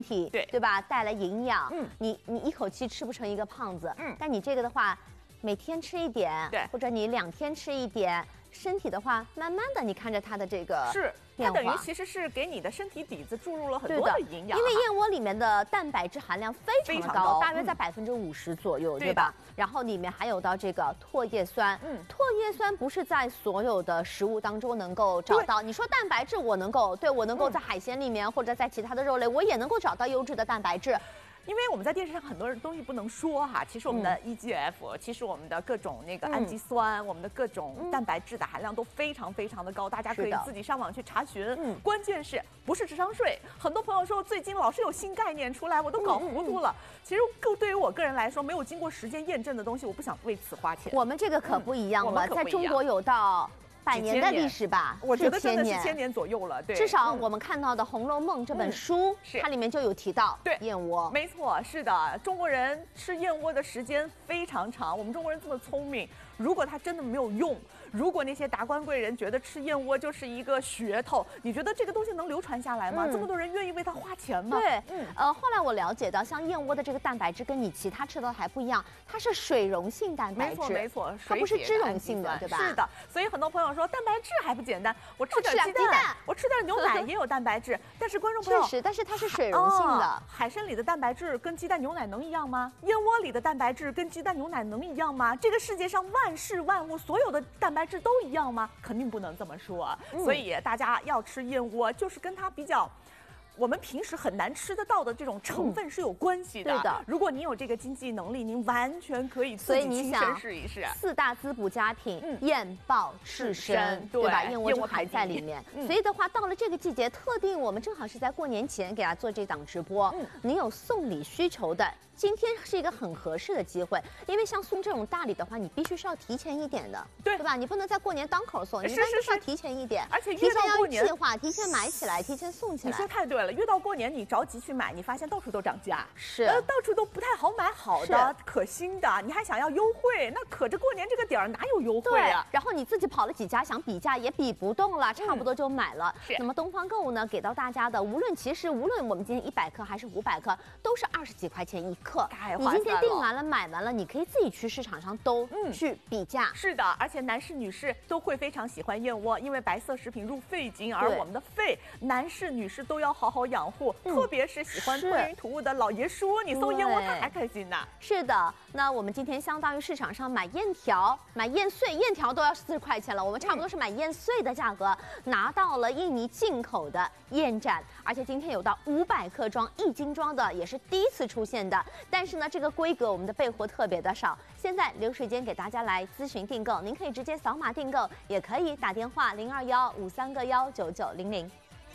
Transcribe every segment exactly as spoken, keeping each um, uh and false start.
体， 对对吧？带来营养， 嗯， 你你一口气吃不成一个胖子， 嗯， 但你这个的话，每天吃一点， 对， 或者你两天吃一点。 身体的话，慢慢的，你看着它的这个是，它变化， 等于其实是给你的身体底子注入了很对多的营养， 因为燕窝里面的蛋白质含量非常的高， 高大约在百分之五十左右， 嗯、 对吧？然后里面还有到这个唾液酸，嗯，唾液酸不是在所有的食物当中能够找到。你说蛋白质，我能够，对我能够在海鲜里面、嗯、或者在其他的肉类，我也能够找到优质的蛋白质。 因为我们在电视上很多东西不能说哈，其实我们的 E G F，、嗯、其实我们的各种那个氨基酸，嗯、我们的各种蛋白质的含量都非常非常的高，大家可以自己上网去查询。嗯，关键是不是智商税？很多朋友说最近老是有新概念出来，我都搞糊涂了。嗯嗯嗯、其实个对于我个人来说，没有经过时间验证的东西，我不想为此花钱。 我们这个可不一样了， 嗯、 在中国有到。 百年的历史吧， 我觉得真的是千年左右了。对， 至少我们看到的《红楼梦》这本书， 是它里面就有提到对燕窝。 没错，是的，中国人吃燕窝的时间非常长。我们中国人这么聪明，如果它真的没有用，如果那些达官贵人觉得吃燕窝就是一个噱头，你觉得这个东西能流传下来吗？嗯、这么多人愿意为它花钱吗？ 对，嗯，呃，后来我了解到，像燕窝的这个蛋白质跟你其他吃的还不一样，它是水溶性蛋白质， 没错没错， 它不是脂溶性的，对吧？ 是的，所以很多朋友说蛋白质还不简单，我吃点鸡蛋，我吃点牛奶也有蛋白质。但是观众朋友， 确实，但是它是水溶性的。 哦、海参里的蛋白质跟鸡蛋牛奶能一样吗？燕窝里的蛋白质跟鸡蛋牛奶能一样吗？这个世界上万事万物所有的蛋白质都一样吗？肯定不能这么说。嗯、所以大家要吃燕窝，就是跟它比较。 我们平时很难吃得到的这种成分是有关系的。 嗯、对的， 如果您有这个经济能力，您完全可以自己亲身试一试。 四大滋补佳品，嗯、燕鲍赤参，对吧？燕窝就含在里面。嗯、所以的话，到了这个季节，特定我们正好是在过年前给大家做这档直播。嗯，你有送礼需求的，今天是一个很合适的机会，因为像送这种大礼的话，你必须是要提前一点的，对对吧？你不能在过年当口送，你一般都是要提前一点， 而且提前要计划，提前买起来，提前送起来。 你说太对了。 越到过年，你着急去买，你发现到处都涨价， 是， 呃，到处都不太好买好的、可心的，你还想要优惠，那可着过年这个点儿哪有优惠啊？ 然后你自己跑了几家，想比价也比不动了，差不多就买了。 是。 那么东方购物呢，给到大家的，无论其实无论我们今天一百克还是五百克，都是二十几块钱一克。 太你今天订完了、买完了，你可以自己去市场上都去比价。 嗯、是的，而且男士、女士都会非常喜欢燕窝，因为白色食品入肺经，而我们的肺，男士、女士都要好好养护。 特别是喜欢吞云吐雾的老爷叔，你送燕窝他还开心呢。 是的，那我们今天相当于市场上买燕条、买燕碎，燕条都要四十块钱了，我们差不多是买燕碎的价格，拿到了印尼进口的燕盏，而且今天有到五百克装、一斤装的，也是第一次出现的。但是呢，这个规格我们的备货特别的少。现在流水间给大家来咨询订购，您可以直接扫码订购，也可以打电话零二幺五三个幺九九零零。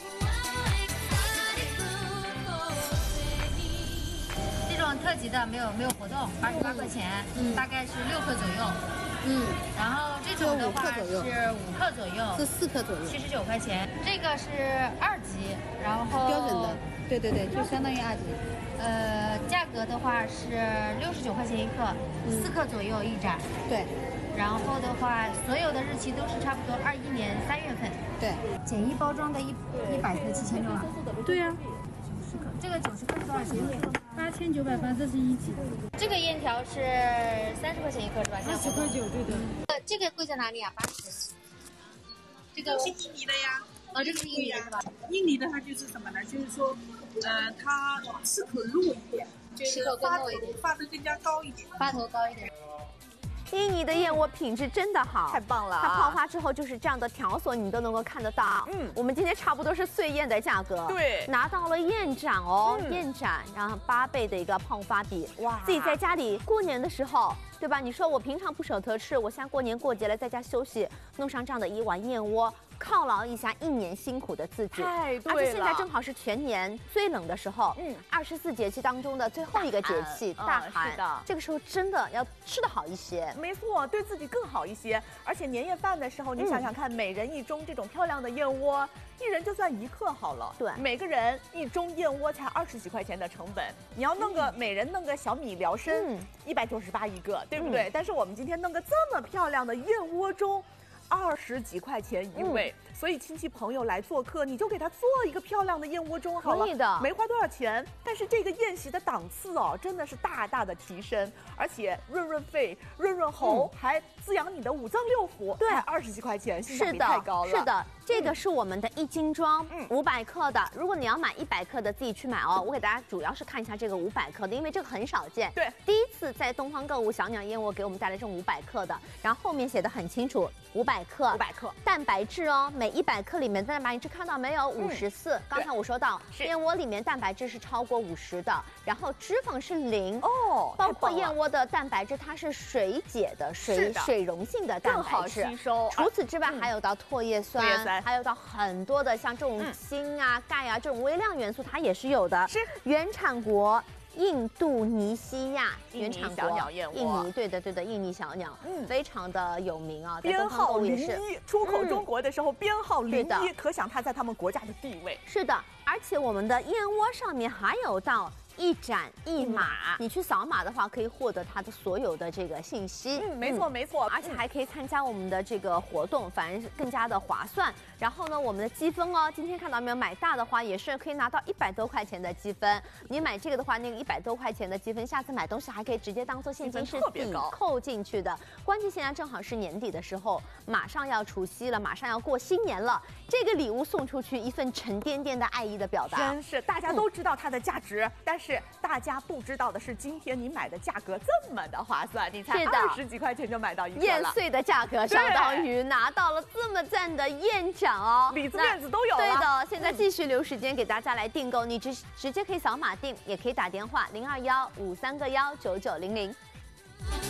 这种特级的没有没有活动，八十八块钱，嗯，大概是六克左右，嗯，然后这种的话是五克左右， 是四克左右， 七十九块钱。这个是二级，然后标准的，对对对，就相当于二级。 呃，价格的话是六十九块钱一克，四、嗯、克左右一盏， 对。 然后的话，所有的日期都是差不多二一年三月份， 对。 简易包装的一一百克七千多啊， 对呀、啊。 这个九十克是多少钱？ 八千九百八，这是一级的。 这个燕条是三十块钱一克是吧？ 二十块九，对的。 呃，这个贵在哪里啊？八十。这个是印尼的呀。 哦，这个是印尼的是吧？ 印尼的它就是什么呢？就是说，呃，它吃口糯一点，就是发头发的更加高一点， 发头高一点。 印尼的燕窝品质真的好， 太棒了！ 它泡发之后就是这样的条索，你都能够看得到。嗯，我们今天差不多是碎燕的价格， 对， 拿到了燕盏哦，嗯、燕盏，然后八倍的一个泡发比，哇！自己在家里过年的时候，对吧？你说我平常不舍得吃，我现在过年过节了，在家休息，弄上这样的一碗燕窝。 犒劳一下一年辛苦的自己， 太对了！ 而且现在正好是全年最冷的时候，嗯，二十四节气当中的最后一个节气，大寒。是的，这个时候真的要吃得好一些。 没错，对自己更好一些。而且年夜饭的时候，你想想看，每人一盅这种漂亮的燕窝，一人就算一克好了。对，每个人一盅燕窝才二十几块钱的成本，你要弄个每人弄个小米辽参，一百九十八一个，对不对？但是我们今天弄个这么漂亮的燕窝盅。 二十几块钱一位。嗯，所以亲戚朋友来做客，你就给他做一个漂亮的燕窝盅好了， 可以的， 没花多少钱。但是这个宴席的档次哦，真的是大大的提升，而且润润肺、润润喉，嗯、还滋养你的五脏六腑。对，二十几块钱，性价比太高了。 是的，这个是我们的一斤装，嗯，五百克的。如果你要买一百克的，自己去买哦。我给大家主要是看一下这个五百克的，因为这个很少见。对，第一次在东方购物小鸟燕窝给我们带来这种五百克的，然后后面写的很清楚，五百克，五百克蛋白质哦，每一百克里面的蛋白质看到没有？五十四。刚才我说到燕窝里面蛋白质是超过五十的，然后脂肪是零哦，包括燕窝的蛋白质它是水解的、水水溶性的蛋白质， 吸收。 除此之外，还有到唾液酸， 唾液酸还有到很多的像这种锌啊、钙啊这种微量元素，它也是有的。是原产国。印度尼西亚原产国印尼，对的对的，印尼小鸟，嗯，非常的有名啊， 编号零一，出口中国的时候编号零一，可想它在他们国家的地位。 是的，而且我们的燕窝上面还有到一展一码，你去扫码的话，可以获得它的所有的这个信息。 嗯，没错没错， 而且还可以参加我们的这个活动，反正更加的划算。然后呢，我们的积分哦，今天看到没有？买大的话也是可以拿到一百多块钱的积分。你买这个的话，那个一百多块钱的积分，下次买东西还可以直接当做现金是抵扣进去的。关键现在正好是年底的时候，马上要除夕了，马上要过新年了，这个礼物送出去，一份沉甸甸的爱意的表达。 真是大家都知道它的价值，嗯、但是大家不知道的是，今天你买的价格这么的划算，你才二十几块钱就买到一个了。 燕碎的价格相当于拿到了这么赞的燕奖哦。 里子面子都有了。 对的，现在继续留时间给大家来订购，你直直接可以扫码订，也可以打电话零二幺五三个幺九九零零。